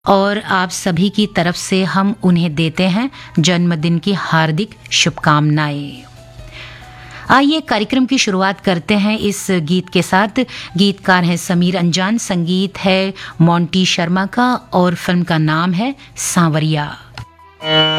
और आप सभी की तरफ से हम उन्हें देते हैं जन्मदिन की हार्दिक शुभकामनाएं। आइए कार्यक्रम की शुरुआत करते हैं इस गीत के साथ। गीतकार हैं समीर अंजान, संगीत है मोंटी शर्मा का और फिल्म का नाम है सांवरिया।